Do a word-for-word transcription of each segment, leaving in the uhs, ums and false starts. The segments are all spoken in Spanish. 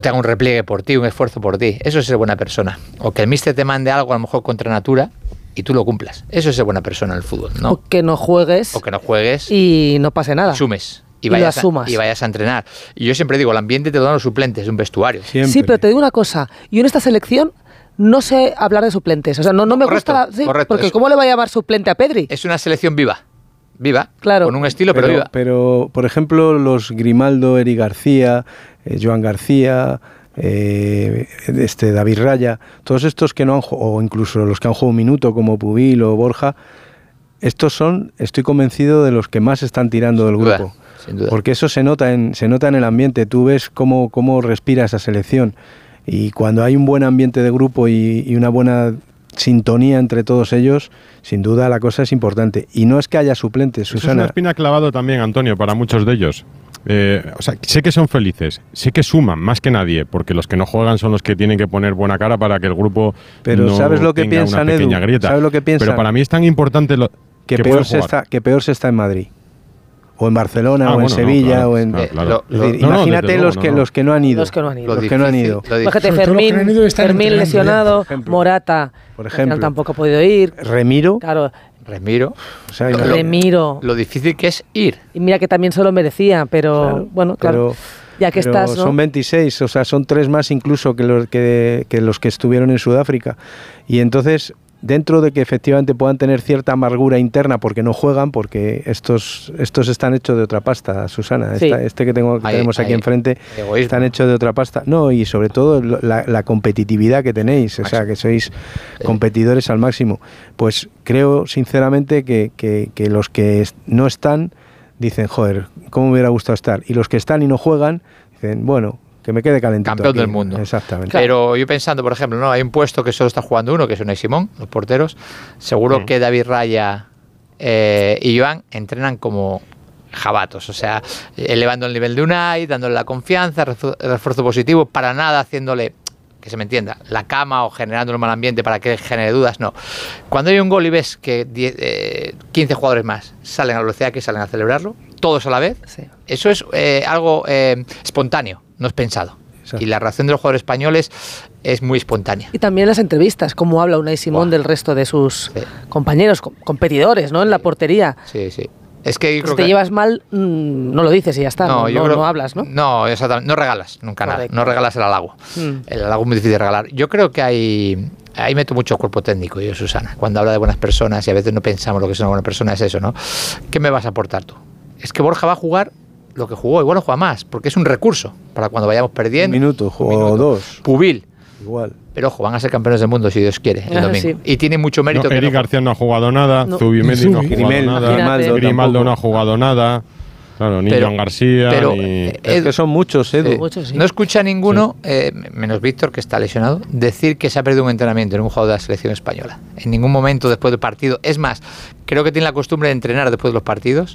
te haga un repliegue por ti, un esfuerzo por ti. Eso es ser buena persona. O que el míster te mande algo a lo mejor contra natura y tú lo cumplas. Eso es ser buena persona en el fútbol, ¿no? O que no juegues. O que no juegues. Y no pase nada. Sumes. Y, y vayas lo asumas. A, y vayas a entrenar. Y yo siempre digo, el ambiente te lo dan los suplentes, un vestuario. Siempre. Sí, pero te digo una cosa. Yo en esta selección no sé hablar de suplentes. O sea, no, no me correcto, gusta... Sí, correcto, porque eso. ¿cómo le va a llamar suplente a Pedri? Es una selección viva. Viva. Claro. Con un estilo, pero, pero viva. Pero, por ejemplo, los Grimaldo, Eric García, eh, Joan García... Eh, este David Raya, todos estos que no han jugado, o incluso los que han jugado un minuto como Pubil o Borja, estos son, estoy convencido, de los que más están tirando del Sin duda, grupo, sin duda. porque eso se nota en se nota en el ambiente. Tú ves cómo, cómo respira esa selección, y cuando hay un buen ambiente de grupo y, y una buena sintonía entre todos ellos, sin duda la cosa es importante. Y no es que haya suplentes, Eso Susana. es una espina clavado también, Antonio, para muchos de ellos. Eh, o sea, sé que son felices, sé que suman más que nadie, porque los que no juegan son los que tienen que poner buena cara para que el grupo Pero no ¿sabes lo que tenga piensan, una pequeña Edu? grieta. ¿Sabes lo que piensan? Pero para mí es tan importante lo, que, que peor se jugar. está, que peor se está en Madrid, o en Barcelona, Ah, o en bueno, no, Sevilla, claro, o en... claro, claro. Lo- Es lo- decir, no, no, imagínate desde los, luego, que, no, no. los que no han ido. Los que no han ido. Los que no han ido. lo Fíjate, Sobre todo los que no han ido Fermín, están Fermín entrenando lesionado, ya. Por ejemplo. Morata, Por al final ejemplo. tampoco ha podido ir. Remiro, Claro, Remiro. o sea, y no- Lo- Remiro. Lo difícil que es ir. Y mira que también se lo merecía, pero Claro, bueno, claro. pero- ya que pero estás, ¿no? son veintiséis, o sea, son tres más incluso que los que, que los que estuvieron en Sudáfrica. Y entonces, dentro de que efectivamente puedan tener cierta amargura interna porque no juegan, porque estos estos están hechos de otra pasta, Susana. Sí. Esta- este que, tengo, que Hay- tenemos aquí hay enfrente, egoísmo. están hechos de otra pasta. No, y sobre todo lo- la, la competitividad que tenéis, o sea, que sois competidores al máximo. Pues creo sinceramente que, que, que los que est- no están dicen, joder, ¿cómo me hubiera gustado estar? Y los que están y no juegan, dicen, bueno, que me quede calentito. Campeón aquí. del mundo. Exactamente. Pero yo pensando, por ejemplo, no hay un puesto que solo está jugando uno, que es Unai Simón, los porteros. Seguro Mm. que David Raya eh, y Joan entrenan como jabatos, o sea, elevando el nivel de Unai, dándole la confianza, refu- refuerzo positivo, para nada haciéndole, que se me entienda, la cama o generando un mal ambiente para que genere dudas, no. Cuando hay un gol y ves que diez, eh, quince jugadores más salen a la velocidad que salen a celebrarlo, todos a la vez, Sí. eso es eh, algo eh, espontáneo, no es pensado. Exacto. Y la reacción de los jugadores españoles es muy espontánea. Y también las entrevistas, cómo habla Unai Simón Buah. del resto de sus Sí. compañeros, com- competidores, ¿no? En la portería. Sí, sí. Es que yo Si creo te que... llevas mal, mmm, no lo dices y ya está, no, yo no, creo- no hablas, ¿no? No, exactamente. No regalas nunca Correcto. nada. No regalas el halago. Mm. El halago es muy difícil de regalar. Yo creo que hay... Ahí meto mucho cuerpo técnico yo, Susana. Cuando habla de buenas personas y a veces no pensamos lo que es una buena persona, es eso, ¿no? ¿Qué me vas a aportar tú? Es que Borja va a jugar lo que jugó, igual no juega más, porque es un recurso para cuando vayamos perdiendo. Un minuto, Un o minuto. dos. Pubil. Igual. Pero ojo, van a ser campeones del mundo si Dios quiere el Ah, domingo. sí. Y tiene mucho mérito No, que Eric no- García no ha jugado nada, No. Zubimendi no ha Zubi. jugado Grimel- nada, Grimaldo Grimaldo tampoco. no ha jugado nada, claro, ni Pero- Joan García, pero, ni... eh, Es que son muchos, Edu. Sí. Muchos, sí. No escucha a ninguno, eh, menos Víctor, que está lesionado, decir que se ha perdido un entrenamiento en un jugador de la selección española. En ningún momento después del partido. Es más, creo que tiene la costumbre de entrenar después de los partidos.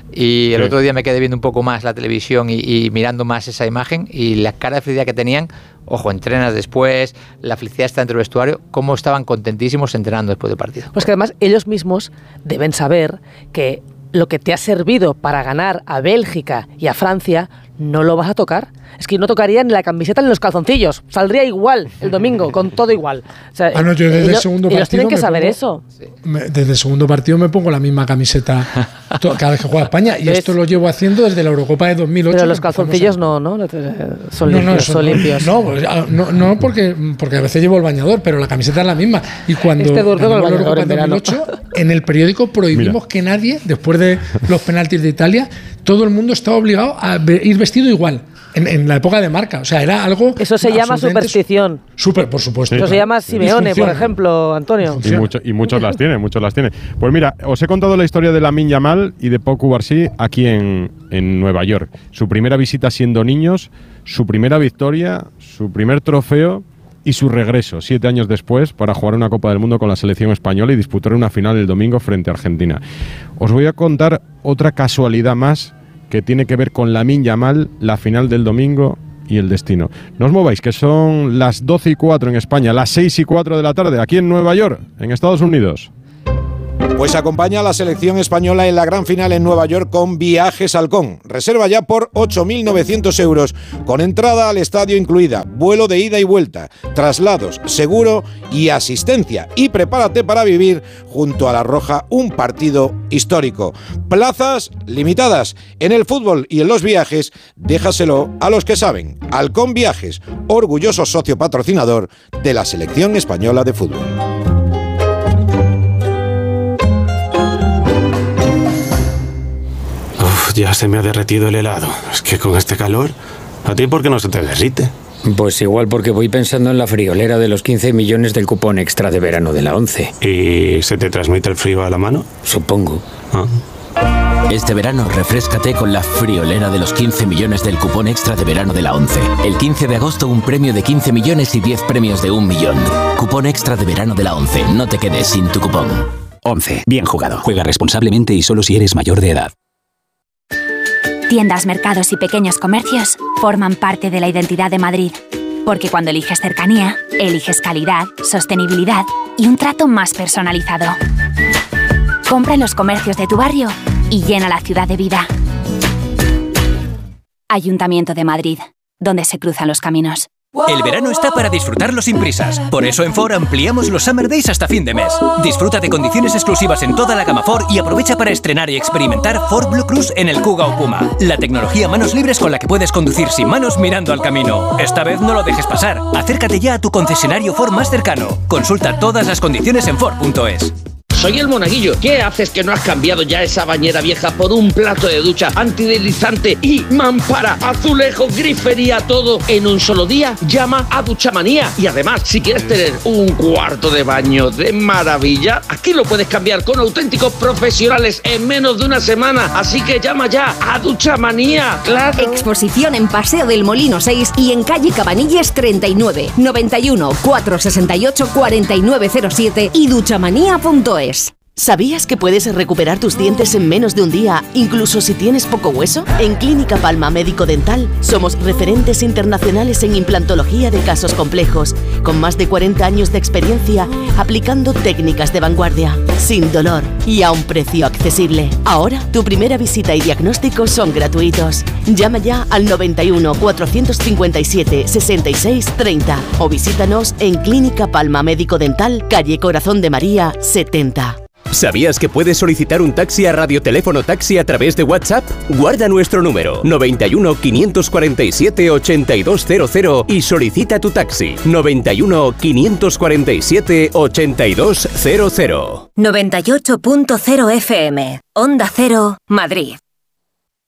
Y el Sí. otro día me quedé viendo un poco más la televisión y, y mirando más esa imagen. Y la cara de felicidad que tenían, ojo, entrenas después, la felicidad está dentro del vestuario, cómo estaban contentísimos entrenando después del partido. Pues que además ellos mismos deben saber que lo que te ha servido para ganar a Bélgica y a Francia no lo vas a tocar. Es que no tocaría ni la camiseta ni los calzoncillos. Saldría igual el domingo, con todo igual. O sea, Ah, no, yo desde el ellos, segundo ellos partido tienen que me saber pongo- eso. Me- desde el segundo partido me pongo la misma camiseta to- cada vez que juega España. Y ¿Ves? esto lo llevo haciendo desde la Eurocopa de dos mil ocho. Pero los que empezamos calzoncillos a- no, ¿no? Son No, no, limpios, eso son no. limpios. No, pues, ah, no, no porque, porque a veces llevo el bañador, pero la camiseta es la misma. Y cuando Este duerme con el ganamos la bañador Eurocopa en en dos mil ocho, en el periódico prohibimos Mira. que nadie, después de los penaltis de Italia, todo el mundo estaba obligado a ve- ir vestido igual. En, en la época de Marca. O sea, era algo. Eso se llama absolutamente superstición. Súper, por supuesto. Eso se llama Simeone, por Disfunción. ejemplo, Antonio. Y, mucho- y muchos las tienen, muchos las tienen. Pues mira, os he contado la historia de Lamine Yamal y de Pau Cubarsí aquí en, en Nueva York. Su primera visita siendo niños, su primera victoria, su primer trofeo y su regreso, siete años después, para jugar una Copa del Mundo con la selección española y disputar una final el domingo frente a Argentina. Os voy a contar otra casualidad más que tiene que ver con Lamine Yamal, la final del domingo y el destino. No os mováis, que son las doce y cuatro en España, las seis y cuatro de la tarde, aquí en Nueva York, en Estados Unidos. Pues acompaña a la selección española en la gran final en Nueva York con Viajes Halcón. Reserva ya por ocho mil novecientos euros, con entrada al estadio incluida, vuelo de ida y vuelta, traslados, seguro y asistencia. Y prepárate para vivir junto a La Roja un partido histórico. Plazas limitadas. En el fútbol y en los viajes, déjaselo a los que saben. Halcón Viajes, orgulloso socio patrocinador de la selección española de fútbol. Ya se me ha derretido el helado. Es que con este calor, ¿a ti por qué no se te derrite? Pues igual porque voy pensando en la friolera de los quince millones del cupón extra de verano de la ONCE. ¿Y se te transmite el frío a la mano? Supongo. Ah. Este verano refréscate con la friolera de los quince millones del cupón extra de verano de la ONCE. El quince de agosto un premio de quince millones y diez premios de un millón. Cupón extra de verano de la ONCE. No te quedes sin tu cupón. ONCE. Bien jugado. Juega responsablemente y solo si eres mayor de edad. Tiendas, mercados y pequeños comercios forman parte de la identidad de Madrid. Porque cuando eliges cercanía, eliges calidad, sostenibilidad y un trato más personalizado. Compra en los comercios de tu barrio y llena la ciudad de vida. Ayuntamiento de Madrid, donde se cruzan los caminos. El verano está para disfrutarlo sin prisas. Por eso en Ford ampliamos los Summer Days hasta fin de mes. Disfruta de condiciones exclusivas en toda la gama Ford y aprovecha para estrenar y experimentar Ford Blue Cruise en el Kuga o Puma. La tecnología manos libres con la que puedes conducir sin manos mirando al camino. Esta vez no lo dejes pasar. Acércate ya a tu concesionario Ford más cercano. Consulta todas las condiciones en Ford punto es. Soy el Monaguillo. ¿Qué haces que no has cambiado ya esa bañera vieja por un plato de ducha antideslizante y mampara, azulejo, grifería, todo en un solo día? Llama a Duchamanía. Y además, si quieres tener un cuarto de baño de maravilla, aquí lo puedes cambiar con auténticos profesionales en menos de una semana. Así que llama ya a Duchamanía. ¡Claro! Exposición en Paseo del Molino seis y en calle Cabanilles treinta y nueve, noventa y uno, cuatrocientos sesenta y ocho, cuarenta y nueve cero siete y duchamanía punto es. ¿Sabías que puedes recuperar tus dientes en menos de un día, incluso si tienes poco hueso? En Clínica Palma Médico Dental somos referentes internacionales en implantología de casos complejos, con más de cuarenta años de experiencia aplicando técnicas de vanguardia, sin dolor y a un precio accesible. Ahora, tu primera visita y diagnóstico son gratuitos. Llama ya al noventa y uno, cuatrocientos cincuenta y siete, sesenta y seis, treinta o visítanos en Clínica Palma Médico Dental, calle Corazón de María, setenta. ¿Sabías que puedes solicitar un taxi a Radioteléfono Taxi a través de WhatsApp? Guarda nuestro número noventa y uno, quinientos cuarenta y siete, ochenta y dos cero cero y solicita tu taxi noventa y uno, quinientos cuarenta y siete, ochenta y dos cero cero. noventa y ocho punto cero F M, Onda Cero, Madrid.